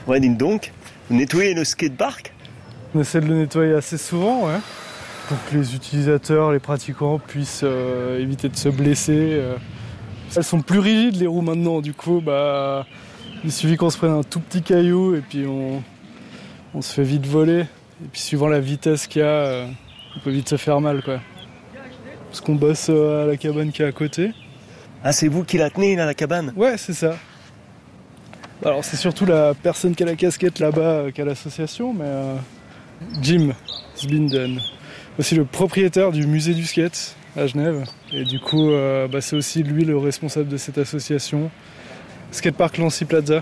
Ouais, dites donc, vous nettoyez le skatepark ? On essaie de le nettoyer assez souvent, ouais, pour que les utilisateurs, les pratiquants puissent éviter de se blesser. Elles sont plus rigides les roues maintenant, du coup, il suffit qu'on se prenne un tout petit caillou et puis on se fait vite voler. Et puis suivant la vitesse qu'il y a, on peut vite se faire mal, quoi. Parce qu'on bosse à la cabane qui est à côté. Ah, c'est vous qui la tenez, là, la cabane ? Ouais, c'est ça. Alors c'est surtout la personne qui a la casquette là-bas qui a l'association, mais Jim Sbinden, aussi le propriétaire du musée du skate à Genève. Et du coup, c'est aussi lui le responsable de cette association, Skatepark Lancy Plaza.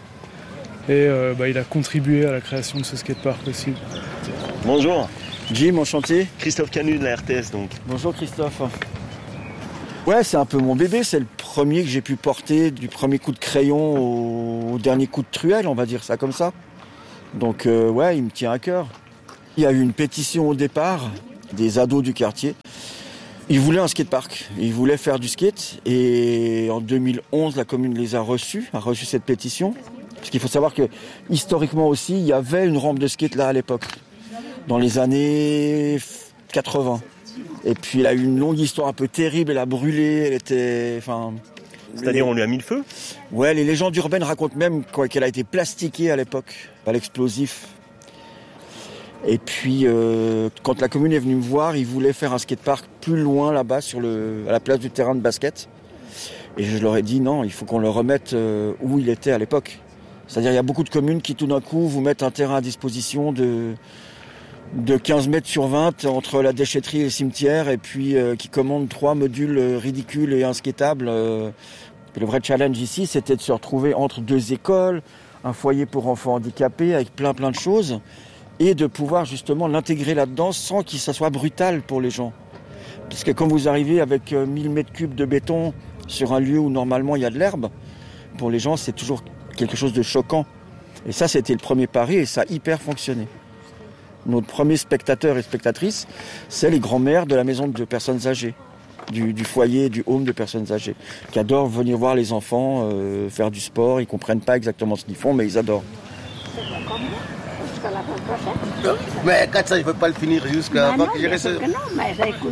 Et il a contribué à la création de ce skatepark aussi. Bonjour. Jim, enchanté. Christophe Canu de la RTS, donc. Bonjour Christophe. Ouais, c'est un peu mon bébé, c'est le premier que j'ai pu porter du premier coup de crayon au dernier coup de truelle, on va dire ça comme ça. Donc il me tient à cœur. Il y a eu une pétition au départ des ados du quartier. Ils voulaient un skatepark, ils voulaient faire du skate et en 2011 la commune a reçu cette pétition. Parce qu'il faut savoir que historiquement aussi, il y avait une rampe de skate là à l'époque, dans les années 80. Et puis elle a eu une longue histoire un peu terrible, elle a brûlé, elle était... C'est-à-dire on lui a mis le feu ? Ouais, les légendes urbaines racontent même qu'elle a été plastiquée à l'époque, à l'explosif. Et puis quand la commune est venue me voir, ils voulaient faire un skatepark plus loin là-bas, à la place du terrain de basket. Et je leur ai dit non, il faut qu'on le remette où il était à l'époque. C'est-à-dire il y a beaucoup de communes qui tout d'un coup vous mettent un terrain à disposition de 15 mètres sur 20 entre la déchetterie et le cimetière et puis qui commandent 3 modules ridicules et inskatables. Le vrai challenge ici, c'était de se retrouver entre 2 écoles, un foyer pour enfants handicapés avec plein de choses et de pouvoir justement l'intégrer là-dedans sans que ça soit brutal pour les gens. Parce que quand vous arrivez avec 1000 mètres cubes de béton sur un lieu où normalement il y a de l'herbe, pour les gens c'est toujours quelque chose de choquant. Et ça, c'était le premier pari et ça a hyper fonctionné. Notre premier spectateur et spectatrice, c'est les grands-mères de la maison de personnes âgées, du foyer, du home de personnes âgées, qui adorent venir voir les enfants faire du sport. Ils ne comprennent pas exactement ce qu'ils font, mais ils adorent. Mais quand ça, je ne peux pas le finir jusqu'à avant que je reste... Non, mais écoute,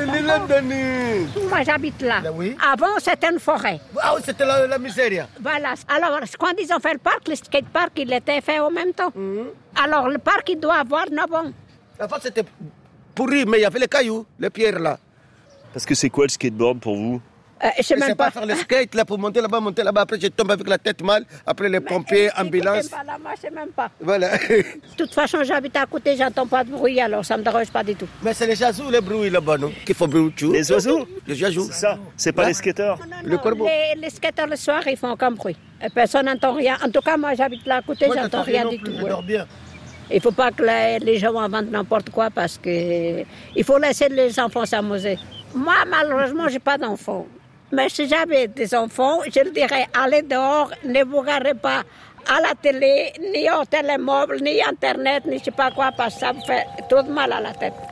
moi j'habite là. Oui. Avant, c'était une forêt. Ah oui, c'était la misère. Voilà. Alors, quand ils ont fait le parc, le skatepark, il était fait en même temps. Alors, le parc, il doit avoir 9 ans. Avant, c'était pourri, mais il y avait les cailloux, les pierres là. Parce que c'est quoi le skateboard pour vous ? Je sais même pas faire le skate là pour monter là-bas. Après, je tombe avec la tête mal. Après, les pompiers, ambulance. Moi, je sais même pas. Voilà. De toute façon, j'habite à côté, j'entends pas de bruit, alors ça me dérange pas du tout. Mais c'est les oiseaux, les bruits là-bas, non? Qu'il faut bruit. Les oiseaux ? Les oiseaux. C'est ça, c'est pas les skateurs. Non, Le corbeau. les skateurs le soir, ils font aucun bruit. Et personne n'entend rien. En tout cas, moi, j'habite là à côté, Moi, j'entends rien du tout. Je dors bien. Il faut pas que les gens inventent n'importe quoi parce que il faut laisser les enfants s'amuser. Moi, malheureusement, j'ai pas d'enfants. Mais si j'avais des enfants, je leur dirais, allez dehors, ne vous regardez pas à la télé, ni au télémobile, ni Internet, ni je sais pas quoi, parce que ça me fait tout de mal à la tête.